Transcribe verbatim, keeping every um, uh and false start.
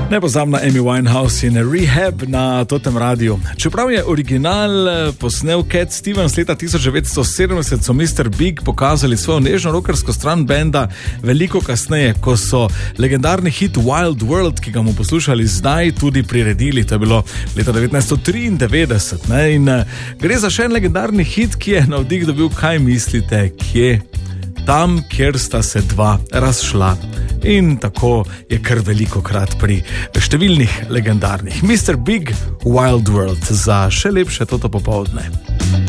Nepozabna Amy Winehouse in Rehab na Totem radiju. Čeprav je original posnel Cat Stevens leta tisoč devetsto sedemdeset, so mister Big pokazali svojo nežno rockersko stran benda veliko kasneje, ko so legendarni hit Wild World, ki ga bomo poslušali zdaj, tudi priredili. To je bilo leta devetnajststo triindevetdeset. Ne? In gre za še en legendarni hit, ki je navdih dobil, kaj mislite, kje? Tam, kjer sta se dva razšla. In tako je kar veliko krat pri številnih legendarnih. mister Big, Wild World, za še lepše toto popoldne.